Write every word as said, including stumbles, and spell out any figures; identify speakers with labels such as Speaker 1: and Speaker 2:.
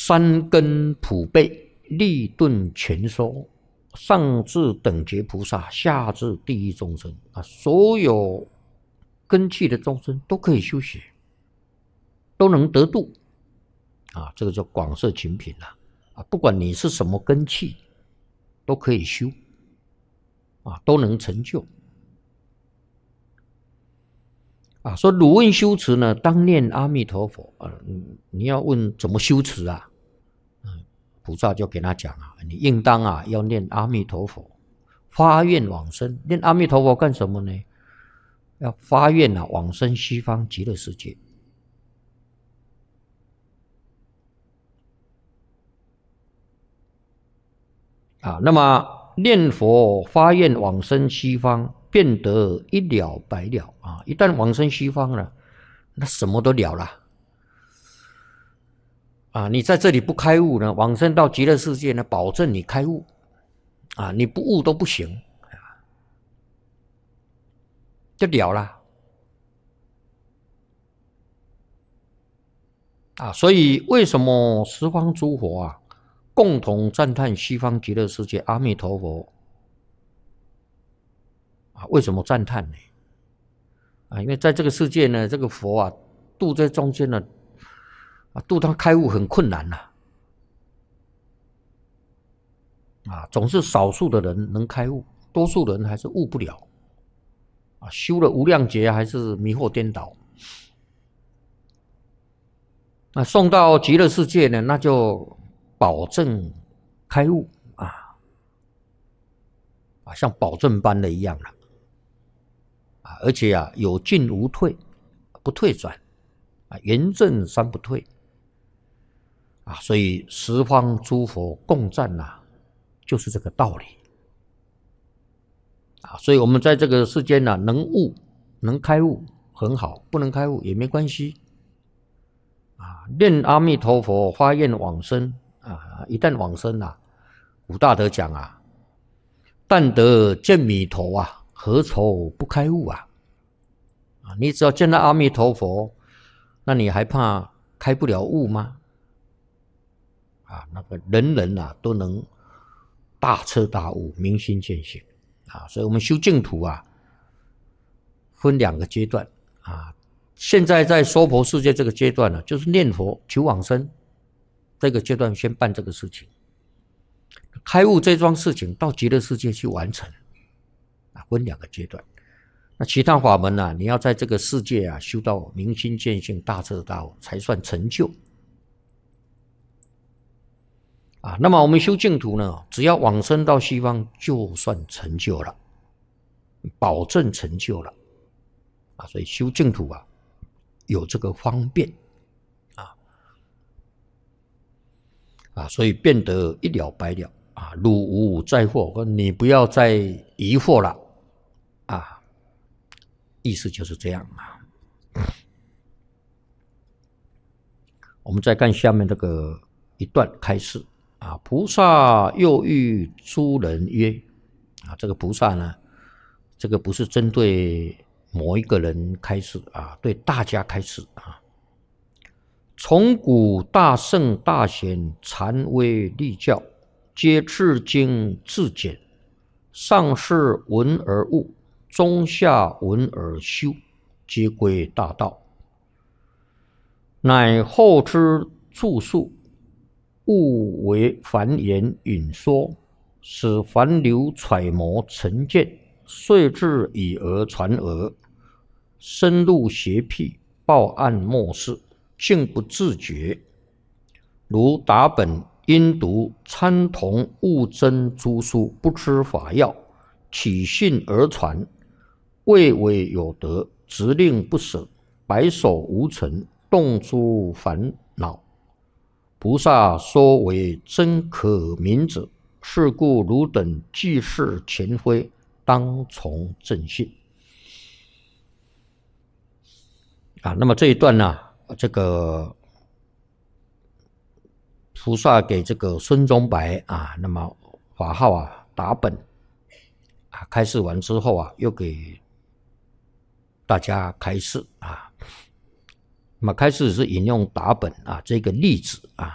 Speaker 1: 三根普被，利钝全收，上至等觉菩萨，下至地狱众生啊，所有根器的众生都可以修学，都能得度啊，这个叫广摄群品啊，啊，不管你是什么根器，都可以修啊，都能成就啊。说汝问修持呢，当念阿弥陀佛啊。你要问怎么修持啊？嗯，菩萨就给他讲啊，你应当啊要念阿弥陀佛，发愿往生。念阿弥陀佛干什么呢？要发愿啊往生西方极乐世界。啊，那么念佛发愿往生西方，便得一了百了啊！一旦往生西方了，那什么都了了啊！你在这里不开悟呢，往生到极乐世界呢，保证你开悟啊！你不悟都不行，就了了啊！所以为什么十方诸佛啊，共同赞叹西方极乐世界阿弥陀佛啊？为什么赞叹呢？啊，因为在这个世界呢，这个佛啊，度在中间呢，啊，度他开悟很困难呐、啊，啊，总是少数的人能开悟，多数人还是悟不了，啊，修了无量劫还是迷惑颠倒。那送到极乐世界呢，那就保证开悟啊，啊，像保证般的一样了。啊，而且啊，有进无退，不退转，啊，圆正三不退，啊，所以十方诸佛共赞呐、啊，就是这个道理，啊，所以我们在这个世间呢、啊，能悟能开悟很好，不能开悟也没关系，啊，念阿弥陀佛发愿往生啊，一旦往生啊，古大德讲啊，但得见弥陀啊，何愁不开悟啊？啊，你只要见到阿弥陀佛，那你还怕开不了悟吗？啊，那个人人啊都能大彻大悟、明心见性啊。所以我们修净土啊，分两个阶段啊。现在在娑婆世界这个阶段呢、啊，就是念佛求往生这个阶段，先办这个事情。开悟这桩事情到极乐世界去完成啊，分两个阶段。那其他法门呢、啊，你要在这个世界啊修到明心见性、大彻大悟，才算成就啊。那么我们修净土呢，只要往生到西方，就算成就了，保证成就了啊。所以修净土啊，有这个方便啊啊，所以变得一了百了啊，汝无再惑，你不要再疑惑了啊。意思就是这样啊。我们再看下面这个一段开示啊，菩萨又欲诸人曰啊，这个菩萨呢，这个不是针对某一个人开示啊，对大家开示啊。从古大圣大贤禅威立教，皆至精至简，上士闻而悟，中下闻而修，皆归大道。乃后之著述，勿为凡言允说，使凡流揣摩成见，遂至以讹传讹，深入邪僻，报案末世，竟不自觉。如达本因读参同误真诸书，不知法要，起信而传，未为有德，直令不舍，白首无成，动诸烦恼。菩萨说为真可明者，是故汝等济世前非，当从正信。啊，那么这一段呢、啊，这个菩萨给这个孙宗白啊，那么法号啊达本啊，开示完之后啊，又给大家开示啊。那么开示是引用达本啊这个例子啊。